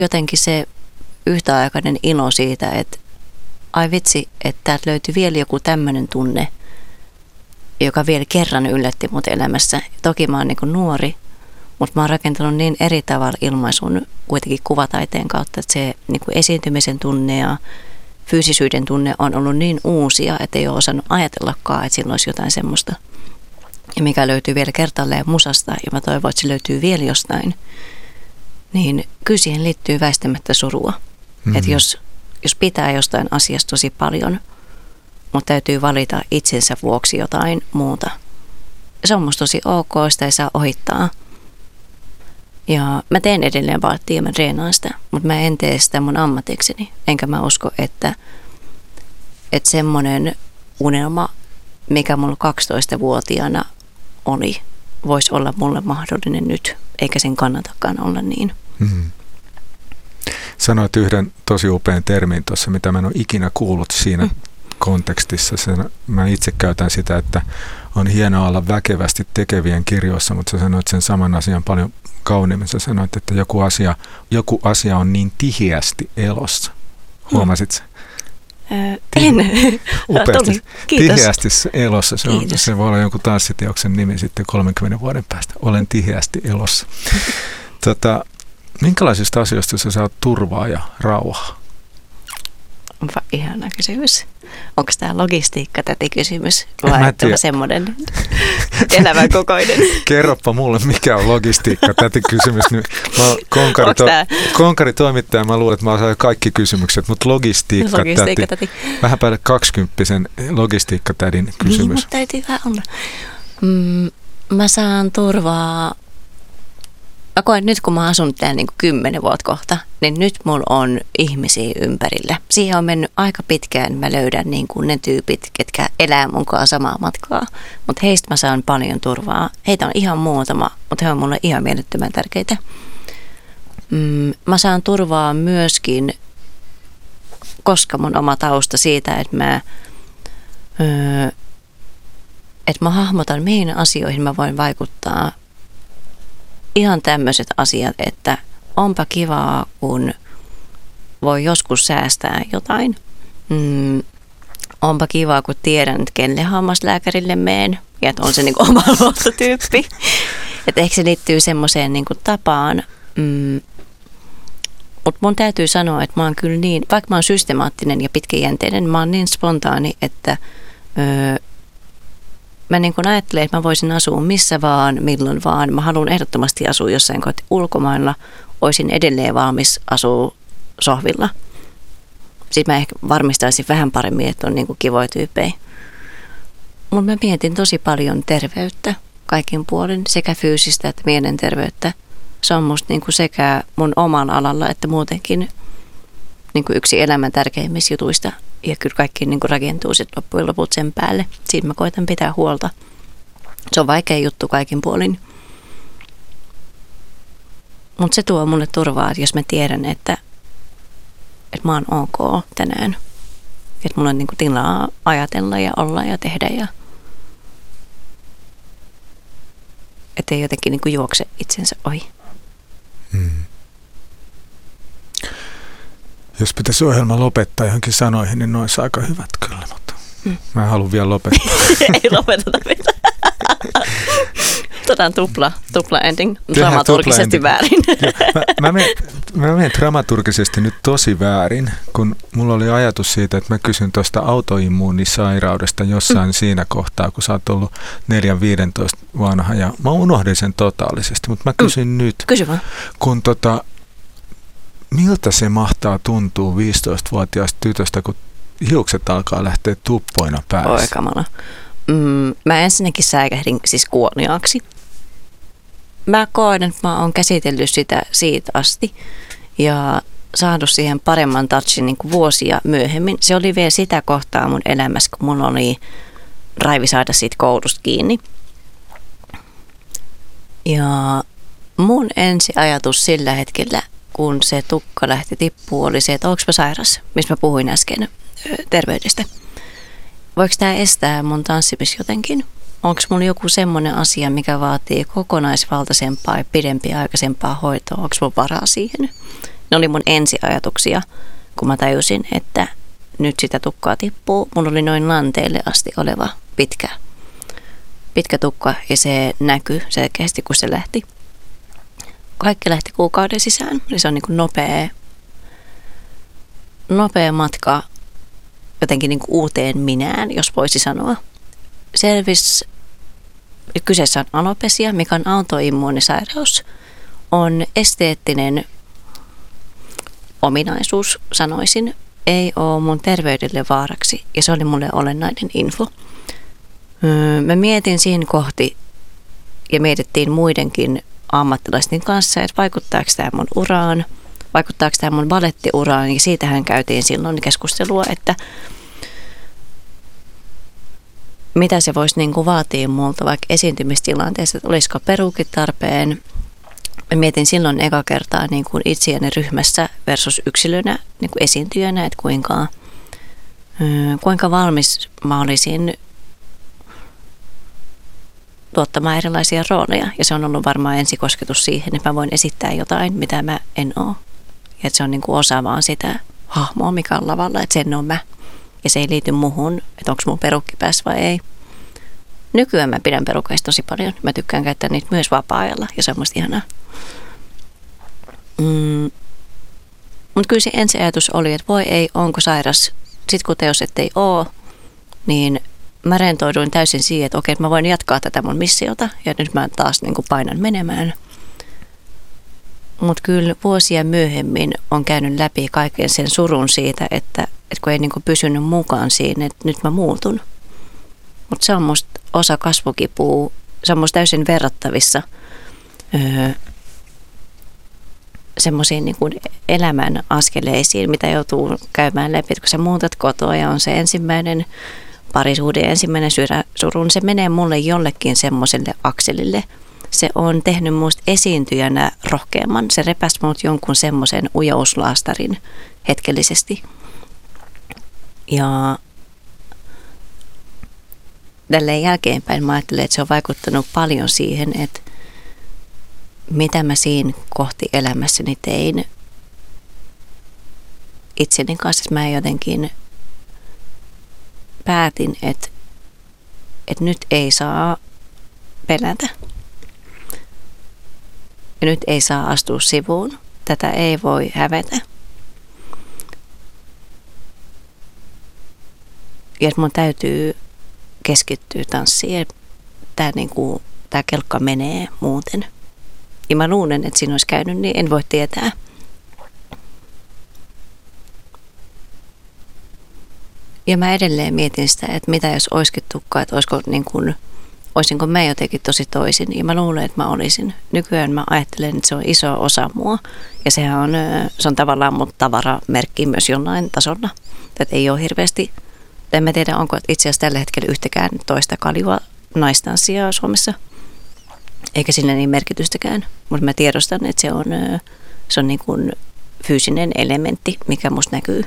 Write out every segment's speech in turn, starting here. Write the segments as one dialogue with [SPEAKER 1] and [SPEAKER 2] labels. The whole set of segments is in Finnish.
[SPEAKER 1] jotenkin se yhtäaikainen ilo siitä, että ai vitsi, että täältä löytyi vielä joku tämmöinen tunne, joka vielä kerran yllätti mut elämässä. Toki mä oon niin kuin nuori, mutta mä oon rakentanut niin eri tavalla ilmaisun kuitenkin kuvataiteen kautta, että se niin kuin esiintymisen tunne ja fyysisyyden tunne on ollut niin uusia, että ei ole osannut ajatellakaan, että sillä olisi jotain semmoista. Ja mikä löytyy vielä kertaalleen musasta, ja mä toivon, että se löytyy vielä jostain, niin kyllä siihen liittyy väistämättä surua. Mm-hmm. Että jos pitää jostain asiasta tosi paljon, mutta täytyy valita itsensä vuoksi jotain muuta. Se on musta tosi ok, sitä ei saa ohittaa. Ja mä teen edelleen vaattia ja mä treenaan sitä, mutta mä en tee sitä mun ammatikseni. Enkä mä usko, että semmoinen unelma, mikä mulla 12-vuotiaana oli, voisi olla mulle mahdollinen nyt, eikä sen kannatakaan olla niin.
[SPEAKER 2] Mm-hmm. Sanoit yhden tosi upean termin tuossa, mitä mä en ole ikinä kuullut siinä kontekstissa. Mä itse käytän sitä, että on hienoa olla väkevästi tekevien kirjoissa, mutta sä sanoit sen saman asian paljon kauniimmin. Sä sanoit, että joku asia on niin tiheästi elossa. Huomasit sä?
[SPEAKER 1] En.
[SPEAKER 2] Upeasti.
[SPEAKER 1] Kiitos.
[SPEAKER 2] Tiheästi elossa. Se voi olla jonkun tanssiteoksen nimi sitten 30 vuoden päästä. Olen tiheästi elossa. Minkälaisista asioista sä saat turvaa ja rauhaa?
[SPEAKER 1] Onpa ihana kysymys. Onko tämä logistiikka täti kysymys vai semmoinen elävän kokoinen?
[SPEAKER 2] Kerropa mulle, mikä on logistiikka täti kysymys. Konkaritoimittaja, mä luulen, että mä osaan kaikki kysymykset, mutta logistiikka täti. Vähän päälle 20-sen logistiikkatädin kysymys.
[SPEAKER 1] Niin, mutta täytyy vähän olla. Mä saan turvaa. Mä koen nyt, kun mä asun täällä niin 10 vuotta kohta, niin nyt mulla on ihmisiä ympärillä. Siihen on mennyt aika pitkään, mä löydän niin kuin ne tyypit, ketkä elää mun kanssa samaa matkaa. Mutta heistä mä saan paljon turvaa. Heitä on ihan muutama, mutta he on mulle ihan mielettömän tärkeitä. Mä saan turvaa myöskin, koska mun oma tausta siitä, että mä hahmotan, mihin asioihin mä voin vaikuttaa. Ihan tämmöiset asiat, että onpa kivaa, kun voi joskus säästää jotain. Onpa kivaa, kun tiedän, että kelle hammaslääkärille meen ja että on se niin kuin oma luottotyyppi. Että ehkä se liittyy semmoiseen niin kuin tapaan. Mutta mun täytyy sanoa, että mä oon kyllä niin, vaikka mä oon systemaattinen ja pitkäjänteinen, mä oon niin spontaani, että mä niin kuin ajattelen, että mä voisin asua missä vaan, milloin vaan. Mä haluan ehdottomasti asua jossain ulkomailla. Olisin edelleen valmis asua sohvilla. Sitten mä ehkä varmistaisin vähän paremmin, että on niin kuin kivoja tyyppejä. Mutta mä mietin tosi paljon terveyttä kaikin puolin, sekä fyysistä että mielenterveyttä. Se on musta niin kuin sekä mun oman alalla että muutenkin niin kuin yksi elämän tärkeimmistä jutuista. Ja kyllä kaikki niin kuin rakentuu sitten loppujen loput sen päälle. Siitä mä koitan pitää huolta. Se on vaikea juttu kaikin puolin. Mutta se tuo mulle turvaa, jos mä tiedän, että mä oon ok tänään. Että mulla on niin kuin tilaa ajatella ja olla ja tehdä. Että ei jotenkin niin kuin juokse itsensä ohi.
[SPEAKER 2] Jos pitäisi ohjelma lopettaa johonkin sanoihin, niin ne olisi aika hyvät kyllä, mutta mä en halua vielä lopettaa.
[SPEAKER 1] Ei lopeteta mitään. Otetaan tupla ending dramaturgisesti väärin.
[SPEAKER 2] Mä menen dramaturgisesti nyt tosi väärin, kun mulla oli ajatus siitä, että mä kysyn tuosta autoimmuunisairaudesta jossain siinä kohtaa, kun sä oot ollut 4-15 vanha ja mä unohdin sen totaalisesti, mutta mä kysyn nyt.
[SPEAKER 1] Kysy vaan.
[SPEAKER 2] Kun miltä se mahtaa tuntua 15-vuotiaasta tytöstä, kun hiukset alkaa lähteä tuppoina päässä?
[SPEAKER 1] Oi kamala. Mä ensinnäkin säikähdin siis kuoliaaksi. Mä koen, että mä oon käsitellyt sitä siitä asti ja saanut siihen paremman touchin niin kuin vuosia myöhemmin. Se oli vielä sitä kohtaa mun elämässä, kun mulla oli raivi saada siitä koulusta kiinni. Ja mun ensi ajatus sillä hetkellä, kun se tukka lähti tippuun, oli se, että onko mä sairas, mistä mä puhuin äsken terveydestä. Voiko tämä estää mun tanssimista jotenkin? Onko mulla joku semmoinen asia, mikä vaatii kokonaisvaltaisempaa ja pidempiaikaisempaa hoitoa? Onko mulla varaa siihen? Ne oli mun ensiajatuksia, kun mä tajusin, että nyt sitä tukkaa tippuu. Mulla oli noin lanteille asti oleva pitkä tukka ja se näkyi selkeästi, kun se lähti. Kaikki lähti kuukauden sisään. Eli se on niin kuin nopea matka jotenkin niin kuin uuteen minään, jos voisi sanoa. Selvisi, kyseessä on alopesia, mikä on autoimmuunisairaus. On esteettinen ominaisuus, sanoisin. Ei ole mun terveydelle vaaraksi ja se oli mulle olennainen info. Mä mietin siinä kohti ja mietittiin muidenkin ammattilaisten kanssa, että vaikuttaako tämä mun uraan, vaikuttaako tämä mun balettiuraan ja siitähän käytiin silloin keskustelua, että mitä se voisi niin kuin vaatia multa vaikka esiintymistilanteessa, että olisiko peruukit tarpeen. Mä mietin silloin eka kertaa niin kuin itseäni ryhmässä versus yksilönä niin kuin esiintyjänä, että kuinka valmis mä olisin tuottamaan erilaisia rooleja. Ja se on ollut varmaan ensikosketus siihen, että mä voin esittää jotain, mitä mä en ole. Ja että se on niin kuin osa vaan sitä hahmoa, mikä on lavalla, että sen on mä. Ja se ei liity muhun, että onko mun perukki päässä vai ei. Nykyään mä pidän perukaista tosi paljon. Mä tykkään käyttää niitä myös vapaa-ajalla ja se on musta ihanaa. Mutta kyllä se ensiajatus oli, että voi ei, onko sairas. Sitten kun teos ettei oo, niin mä rentouduin täysin siihen, että okei, mä voin jatkaa tätä mun missiota ja nyt mä taas niin kuin painan menemään. Mutta kyllä vuosia myöhemmin on käynyt läpi kaiken sen surun siitä, että kun ei niin kuin pysynyt mukaan siinä, että nyt mä muutun. Mutta se on musta osa kasvukipua, se on musta täysin verrattavissa semmoisiin niin kuin elämän askeleisiin, mitä joutuu käymään läpi. Kun sä muutat kotoa ja on se ensimmäinen parisuhde, ensimmäinen surun, se menee mulle jollekin semmoiselle akselille. Se on tehnyt musta esiintyjänä rohkeamman. Se repäsi mut jonkun semmoisen ujouslaastarin hetkellisesti. Ja tälleen jälkeenpäin mä ajattelen, että se on vaikuttanut paljon siihen, että mitä mä siinä kohti elämässäni tein itseni kanssa. Mä jotenkin päätin, että nyt ei saa pelätä. Ja nyt ei saa astua sivuun. Tätä ei voi hävetä. Ja että mun täytyy keskittyä tanssiin. Tää kelkka menee muuten. Ja mä luulen, että siinä olisi käynyt, niin en voi tietää. Ja mä edelleen mietin sitä, että mitä jos olisikin tukkaa, että olisinko mä jotenkin tosi toisin. Ja mä luulen, että mä olisin. Nykyään mä ajattelen, että se on iso osa mua. Ja se on tavallaan mun tavaramerkki myös jollain tasolla. Että ei ole hirveästi. En mä tiedä, onko itse asiassa tällä hetkellä yhtäkään toista kaljua naistanssia Suomessa. Eikä sillä niin merkitystäkään. Mutta mä tiedostan, että se on niin kuin fyysinen elementti, mikä musta näkyy.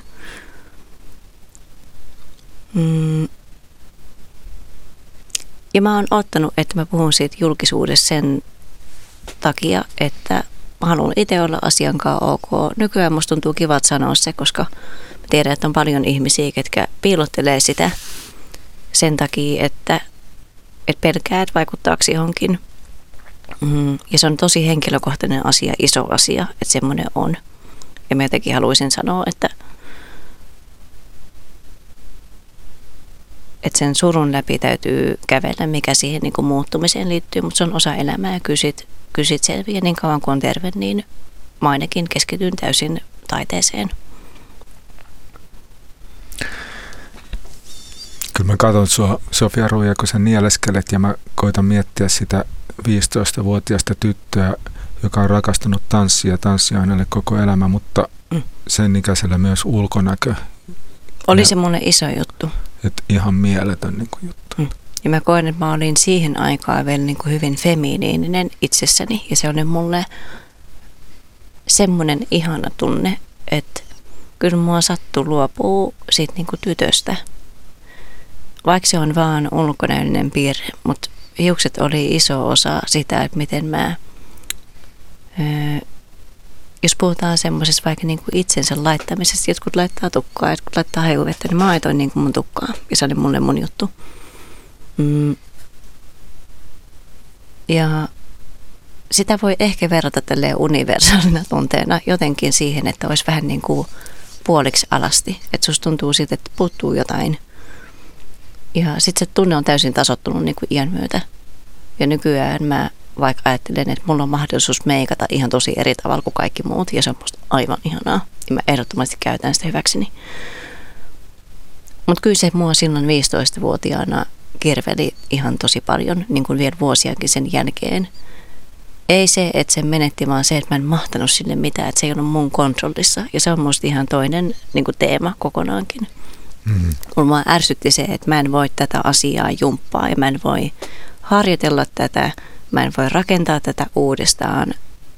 [SPEAKER 1] Ja mä oon ottanut, että mä puhun siitä julkisuudessa sen takia, että mä haluan itse olla asiankaan ok. Nykyään musta tuntuu kivalta sanoa se, koska mä tiedän, että on paljon ihmisiä, ketkä piilottelee sitä sen takia, että pelkää, että vaikuttaako johonkin. Ja se on tosi henkilökohtainen asia, iso asia, että semmoinen on. Ja mä jotenkin haluaisin sanoa, että sen surun läpi täytyy kävellä, mikä siihen niin kuin muuttumiseen liittyy, mutta se on osa elämää ja kyllä sit selviää niin kauan kuin on terve, niin mä ainakin keskityn täysin taiteeseen.
[SPEAKER 2] Kyllä mä katson sua, Sofia Ruija, kun sä nieleskelet ja mä koitan miettiä sitä 15-vuotiaasta tyttöä, joka on rakastunut tanssia hänelle koko elämä, mutta sen ikäisellä myös ulkonäkö.
[SPEAKER 1] Oli se mulle iso juttu.
[SPEAKER 2] Että ihan mieletön niin kuin juttu.
[SPEAKER 1] Ja mä koen, että mä olin siihen aikaan vielä niin kuin hyvin feminiininen itsessäni. Ja se oli mulle semmoinen ihana tunne, että kyllä mua sattuu luopua siitä niin kuin tytöstä. Vaikka se on vaan ulkonäöllinen piirre, mutta hiukset oli iso osa sitä, että miten mä jos puhutaan semmoisessa vaikka niin kuin itsensä laittamisesta, jotkut laittaa tukkaa, jotkut laittaa hajuvettä, niin mä laitoin niin kuin mun tukkaa. Ja se oli mulle mun juttu. Ja sitä voi ehkä verrata tälleen universaalina tunteena jotenkin siihen, että olisi vähän niin kuin puoliksi alasti. Että susta tuntuu siitä, että puuttuu jotain. Ja sitten se tunne on täysin tasoittunut niin kuin iän myötä. Ja nykyään mä vaikka ajattelen, että mulla on mahdollisuus meikata ihan tosi eri tavalla kuin kaikki muut. Ja se on musta aivan ihanaa. Ja mä ehdottomasti käytän sitä hyväkseni. Mutta kyllä se mua silloin 15-vuotiaana kirveli ihan tosi paljon, niin kuin vielä vuosiakin sen jälkeen. Ei se, että se menetti, vaan se, että mä en mahtanut sinne mitään, että se ei ollut mun kontrollissa. Ja se on musta ihan toinen niin kuin teema kokonaankin. Mua ärsytti se, että mä en voi tätä asiaa jumppaa ja mä en voi harjoitella tätä, mä en voi rakentaa tätä uudestaan.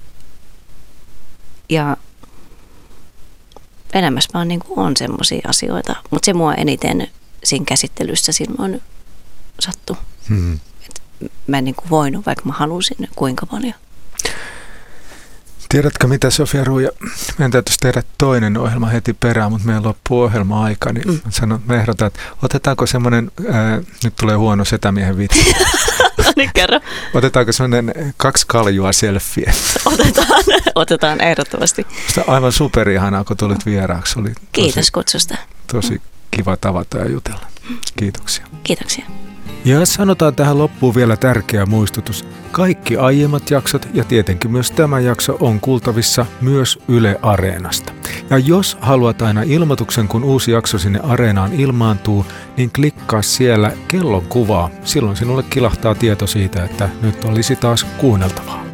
[SPEAKER 1] Ja elämässä vaan niin kuin on semmoisia asioita, mutta se mua eniten siinä käsittelyssä silloin sattui. Mä en niin kuin voinut, vaikka mä halusin kuinka paljon.
[SPEAKER 2] Tiedätkö mitä, Sofia Ruija? Meidän täytyisi tehdä toinen ohjelma heti perään, mutta meillä loppuu ohjelma-aika. Niin mä ehdotan, että otetaanko semmoinen, nyt tulee huono setämiehen vitsi.
[SPEAKER 1] No niin, kerro.
[SPEAKER 2] Otetaanko semmoinen 2 kaljua selfie?
[SPEAKER 1] Otetaan ehdottomasti.
[SPEAKER 2] Sitä aivan superihanaa, kun tulit vieraaksi. Oli
[SPEAKER 1] Kiitos kutsusta.
[SPEAKER 2] Tosi kiva tavata ja jutella. Kiitoksia.
[SPEAKER 1] Kiitoksia.
[SPEAKER 2] Ja sanotaan tähän loppuun vielä tärkeä muistutus. Kaikki aiemmat jaksot ja tietenkin myös tämä jakso on kuultavissa myös Yle Areenasta. Ja jos haluat aina ilmoituksen, kun uusi jakso sinne Areenaan ilmaantuu, niin klikkaa siellä kellon kuvaa. Silloin sinulle kilahtaa tieto siitä, että nyt olisi taas kuunneltavaa.